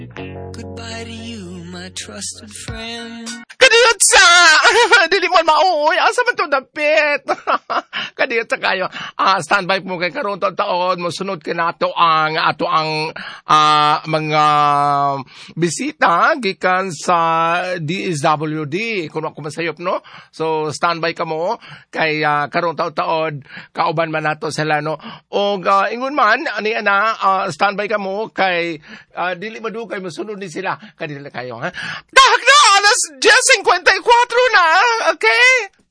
Goodbye to you, my trusted friend. Kadiyot sa! Dili mo mauuy. Asa man to dapit? Kadiyot sa kayo. Standby mo kay karon taon mo sunod ka na ato ang mga bisita gikan sa DSWD. Kung ako masayop, no? So, standby ka mo kay karon taon kauban man nato sila, no? O ingon man, standby ka mo kay dili madugay mo sunod ni sila. Kadili kayo, ha? Dahag na! Alas 10:54 na! Okay?